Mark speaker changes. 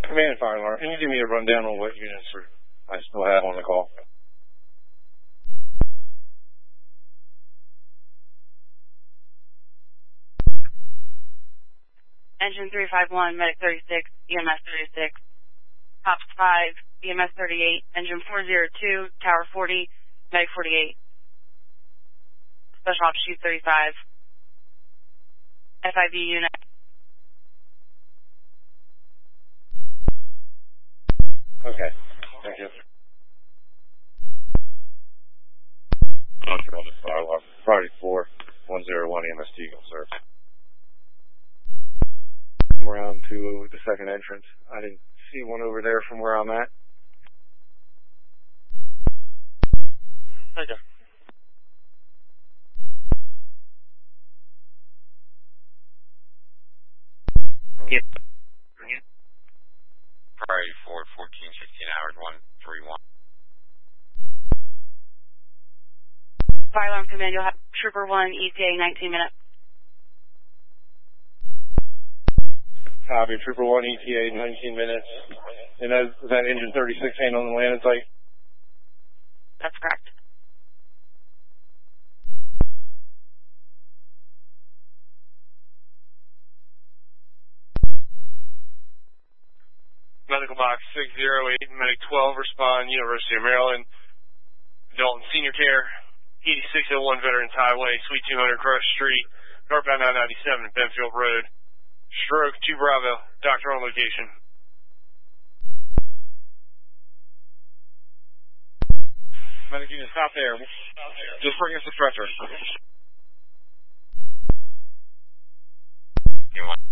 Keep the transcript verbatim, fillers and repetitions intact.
Speaker 1: Command fire alarm. Can you give me a rundown on what units are, I still have on the call?
Speaker 2: Engine three five one, Medic thirty-six, E M S thirty-six, Cops five, E M S thirty-eight, Engine four zero two, Tower forty, Medic forty-eight, Special Ops Chief thirty-five, F I B unit.
Speaker 1: Okay, thank you. On this fire alarm. Priority four, one zero one E M S T, sir. Around to the second entrance. I didn't see one over there from where I'm at. Okay.
Speaker 3: Yep. Priority four, fourteen, sixteen hours, one three one.
Speaker 2: Fire alarm command, you'll have Trooper one, E T A, nineteen minutes.
Speaker 1: Copy, Trooper one, E T A, nineteen minutes. And that, is that engine thirty-six ain't on the landing site?
Speaker 2: That's correct.
Speaker 4: Medical box six zero eight, Medic twelve, respond, University of Maryland, Dalton Senior Care, eighty-six oh one Veterans Highway, Suite two hundred, Crush Street, northbound nine ninety-seven, Benfield Road. Stroke two Bravo, doctor on location.
Speaker 1: Medic unit, stop there. Just bring us a stretcher.
Speaker 3: You want